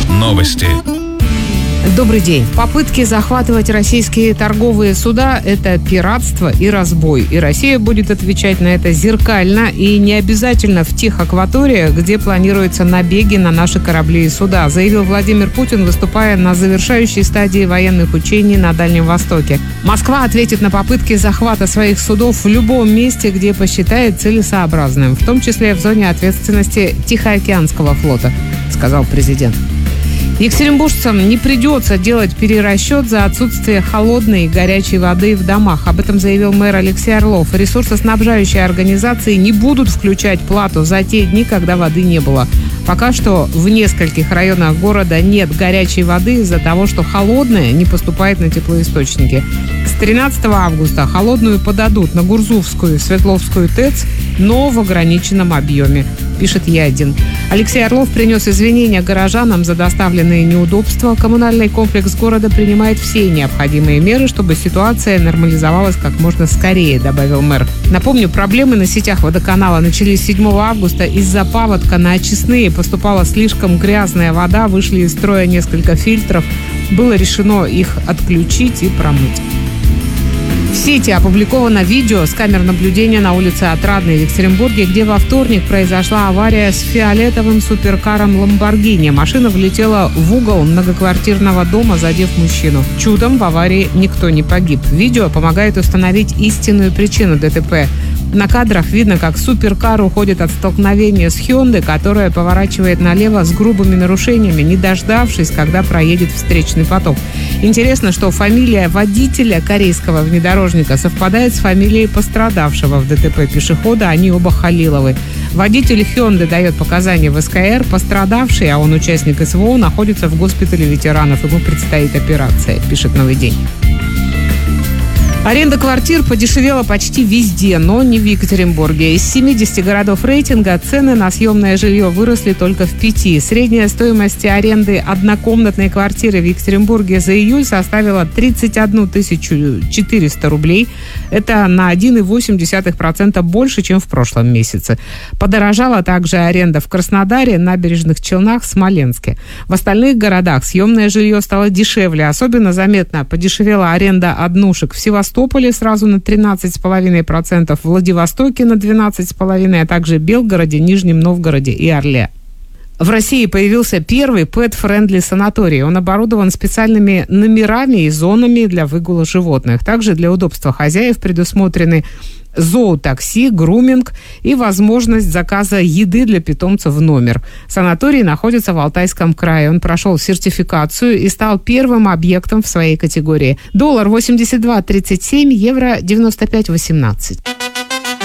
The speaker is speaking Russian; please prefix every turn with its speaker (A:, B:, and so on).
A: Новости.
B: Добрый день. Попытки захватывать российские торговые суда – это пиратство и разбой. И Россия будет отвечать на это зеркально и не обязательно в тех акваториях, где планируются набеги на наши корабли и суда, заявил Владимир Путин, выступая на завершающей стадии военных учений на Дальнем Востоке. Москва ответит на попытки захвата своих судов в любом месте, где посчитает целесообразным, в том числе в зоне ответственности Тихоокеанского флота, сказал президент. Екатеринбуржцам не придется делать перерасчет за отсутствие холодной и горячей воды в домах. Об этом заявил мэр Алексей Орлов. Ресурсоснабжающие организации не будут включать плату за те дни, когда воды не было. Пока что в нескольких районах города нет горячей воды из-за того, что холодная не поступает на теплоисточники. С 13 августа холодную подадут на Гурзуфскую и Свердловскую ТЭЦ, но в ограниченном объеме, пишет Е1. Алексей Орлов принес извинения горожанам за доставленные неудобства. Коммунальный комплекс города принимает все необходимые меры, чтобы ситуация нормализовалась как можно скорее, добавил мэр. Напомню, проблемы на сетях водоканала начались 7 августа. Из-за паводка на очистные поступала слишком грязная вода, вышли из строя несколько фильтров. Было решено их отключить и промыть. В сети опубликовано видео с камер наблюдения на улице Отрадной в Екатеринбурге, где во вторник произошла авария с фиолетовым суперкаром «Ламборгини». Машина влетела в угол многоквартирного дома, задев мужчину. Чудом в аварии никто не погиб. Видео помогает установить истинную причину ДТП. На кадрах видно, как суперкар уходит от столкновения с Hyundai, которая поворачивает налево с грубыми нарушениями, не дождавшись, когда проедет встречный поток. Интересно, что фамилия водителя корейского внедорожника совпадает с фамилией пострадавшего в ДТП пешехода, они оба Халиловы. Водитель Hyundai дает показания в СКР, пострадавший, а он участник СВО, находится в госпитале ветеранов, ему предстоит операция, пишет «Новый день». Аренда квартир подешевела почти везде, но не в Екатеринбурге. Из 70 городов рейтинга цены на съемное жилье выросли только в 5. Средняя стоимость аренды однокомнатной квартиры в Екатеринбурге за июль составила 31 400 рублей. Это на 1,8% больше, чем в прошлом месяце. Подорожала также аренда в Краснодаре, Набережных Челнах, Смоленске. В остальных городах съемное жилье стало дешевле. Особенно заметно подешевела аренда однушек в Севастополе сразу на 13,5%, в Владивостоке на 12,5%, а также Белгороде, Нижнем Новгороде и Орле. В России появился первый pet-friendly санаторий. Он оборудован специальными номерами и зонами для выгула животных. Также для удобства хозяев предусмотрены зоотакси, груминг и возможность заказа еды для питомца в номер. Санаторий находится в Алтайском крае. Он прошел сертификацию и стал первым объектом в своей категории. $82.37, евро 95.18.